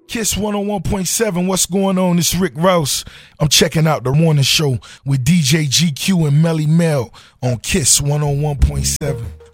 Kiss 101.7, what's going on? It's Rick Rouse. I'm checking out the morning show with DJ GQ and Melly Mel on Kiss 101.7.